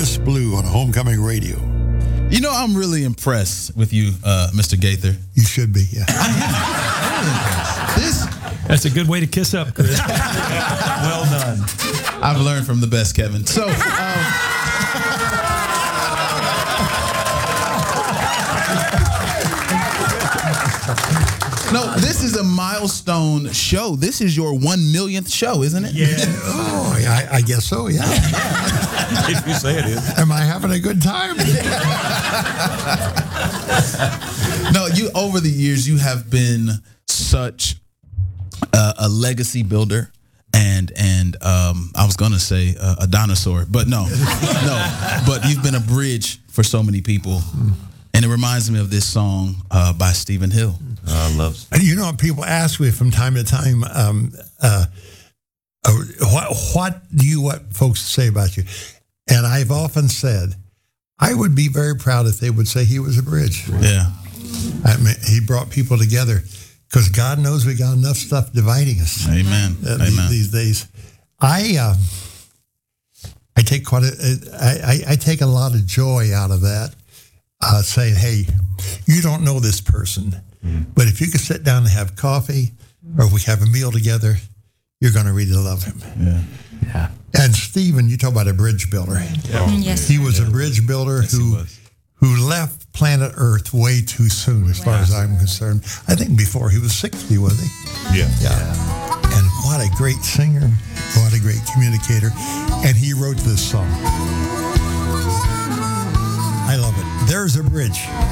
Chris Blue on Homecoming Radio. You know, I'm really impressed with you, Mr. Gaither. You should be, yeah. That's a good way to kiss up, Chris. Well done. I've learned from the best, Kevin. So, no, this is a milestone show. This is your 1 millionth show, isn't it? Yeah. Oh, yeah, I guess so, yeah. If you say it is. Am I having a good time? No, you over the years you have been such a legacy builder, and I was gonna say a dinosaur, but no. But you've been a bridge for so many people, and it reminds me of this song by Stephen Hill. I love. You know, people ask me from time to time, what do you want folks to say about you? And I've often said, I would be very proud if they would say he was a bridge. Yeah. I mean, he brought people together because God knows we got enough stuff dividing us. Amen. Amen. These days. I take I take a lot of joy out of that, saying, hey, you don't know this person, but if you could sit down and have coffee or if we have a meal together, you're going to really love him. Yeah. And Stephen, you talk about a bridge builder. Yes. He was a bridge builder who left planet Earth way too soon, as far as I'm concerned. I think before he was 60, was he? Yeah. And what a great singer, what a great communicator. And he wrote this song. I love it. There's a bridge.